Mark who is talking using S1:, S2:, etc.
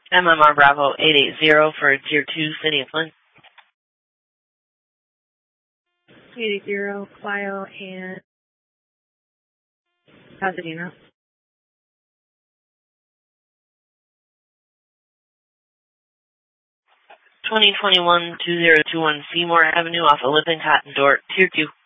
S1: MMR Bravo 880 for Tier 2, City of Flint.
S2: 880, Clio and Pasadena.
S1: 2021-2021 Seymour Avenue off of Lippincott and Dordt, Tier 2.